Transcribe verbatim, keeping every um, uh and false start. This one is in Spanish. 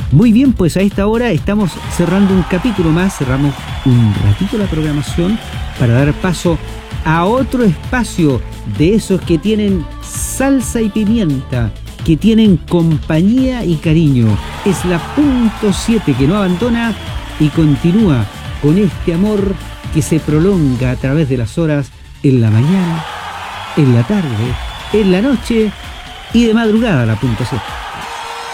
Muy bien, pues a esta hora estamos cerrando un capítulo más, cerramos un ratito la programación para dar paso a otro espacio de esos que tienen salsa y pimienta, que tienen compañía y cariño. Es la punto siete que no abandona y continúa con este amor que se prolonga a través de las horas en la mañana, en la tarde, en la noche y de madrugada la punto siete.